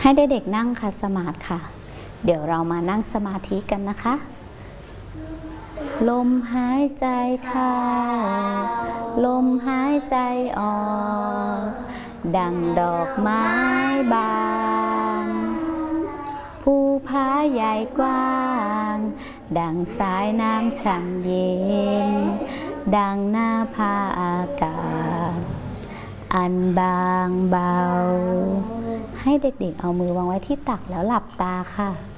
ให้เด็กๆนั่งคัดสมาธิค่ะเดี๋ยวเรามานั่งสมาธิกันนะคะลมหายใจเข้าลมหายใจออกดังดอกไม้บานภูผาใหญ่กว้างดังสายน้ำช่ำเย็นดังหน้าผาอากาศอันบางเบาให้เด็กๆเอามือวางไว้ที่ตักแล้วหลับตาค่ะ